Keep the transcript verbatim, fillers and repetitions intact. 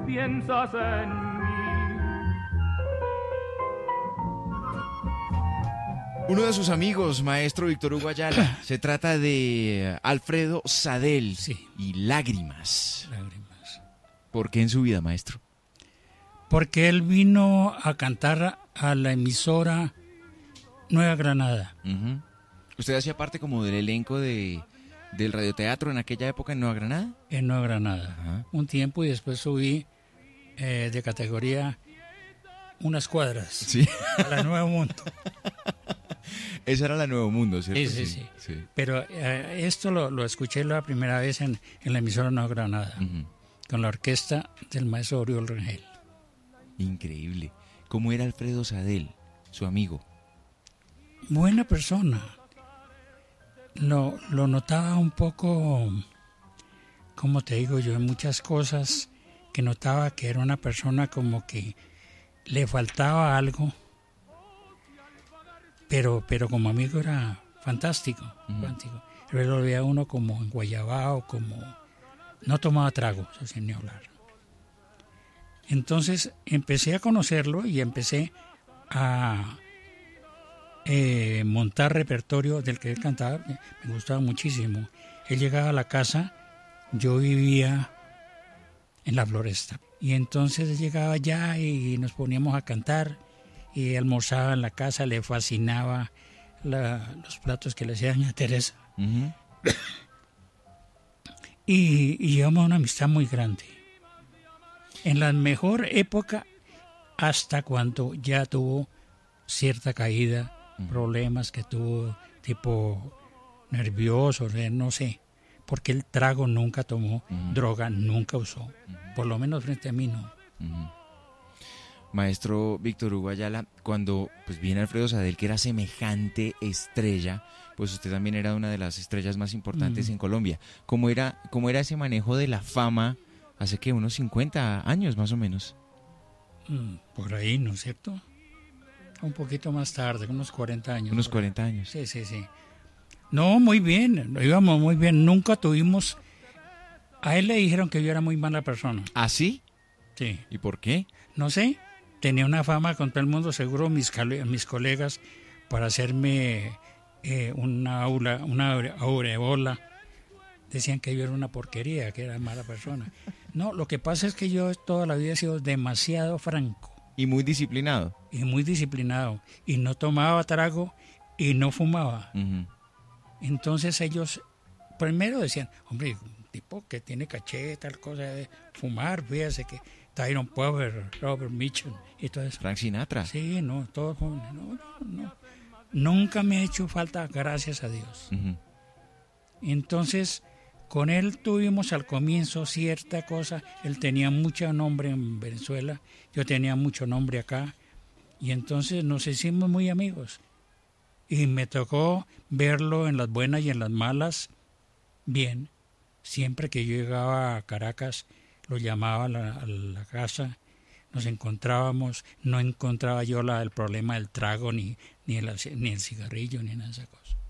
piensas en mí. Uno de sus amigos, maestro Víctor Hugo Ayala, se trata de Alfredo Sadel. Sí. Y Lágrimas. Lágrimas. ¿Por qué en su vida, maestro? Porque él vino a cantar a la emisora Nueva Granada. Uh-huh. ¿Usted hacía parte como del elenco de, del radioteatro en aquella época en Nueva Granada? En Nueva Granada. Ajá. Un tiempo y después subí eh, de categoría unas cuadras. Sí. A la Nuevo Mundo. Esa era la Nuevo Mundo, ¿cierto? Sí, sí, sí. sí. sí. Pero eh, esto lo, lo escuché la primera vez en, en la emisora Nueva Granada, uh-huh. con la orquesta del maestro Oriol Rangel. Increíble. ¿Cómo era Alfredo Sadel, su amigo? Buena persona. Lo, lo notaba un poco, como te digo yo, en muchas cosas, que notaba que era una persona como que le faltaba algo, pero, pero como amigo era fantástico. Uh-huh. fantástico. Pero lo veía uno como en Guayabao, como no tomaba trago, eso sin ni hablar. Entonces empecé a conocerlo y empecé a eh, montar repertorio del que él cantaba. Me gustaba muchísimo. Él llegaba a la casa, yo vivía en la Floresta. Y entonces él llegaba allá y nos poníamos a cantar y almorzaba en la casa, le fascinaba la, los platos que le hacía doña Teresa. Uh-huh. y, y llevamos una amistad muy grande. En la mejor época, hasta cuando ya tuvo cierta caída, uh-huh. problemas que tuvo, tipo nerviosos, no sé, porque el trago nunca tomó, uh-huh. droga nunca usó, uh-huh. por lo menos frente a mí no. Uh-huh. Maestro Víctor Hugo Ayala, cuando pues viene Alfredo Sadel, que era semejante estrella, pues usted también era una de las estrellas más importantes uh-huh. en Colombia. ¿Cómo era, cómo era ese manejo de la fama? Hace que unos cincuenta años más o menos. Mm, por ahí, ¿no es cierto? Un poquito más tarde, unos cuarenta años. Unos cuarenta años. Sí, sí, sí. No, muy bien, íbamos muy bien. Nunca tuvimos... A él le dijeron que yo era muy mala persona. ¿Ah, sí? Sí. ¿Y por qué? No sé. Tenía una fama con todo el mundo, seguro mis, mis colegas, para hacerme eh, una aula, una aureola. Decían que yo era una porquería, que era mala persona. No, lo que pasa es que yo toda la vida he sido demasiado franco. Y muy disciplinado. Y muy disciplinado. Y no tomaba trago y no fumaba. Uh-huh. Entonces ellos primero decían, hombre, un tipo que tiene caché, tal cosa de fumar, fíjese que Tyrone Power, Robert Mitchum y todo eso. Frank Sinatra. Sí, no, todos jóvenes. No, no, no. Nunca me ha hecho falta, gracias a Dios. Uh-huh. Entonces... Con él tuvimos al comienzo cierta cosa, él tenía mucho nombre en Venezuela, yo tenía mucho nombre acá, y entonces nos hicimos muy amigos. Y me tocó verlo en las buenas y en las malas, bien. Siempre que yo llegaba a Caracas, lo llamaba a la, a la casa, nos encontrábamos, no encontraba yo la, el problema del trago, ni, ni, el, ni el cigarrillo, ni nada de esas cosas.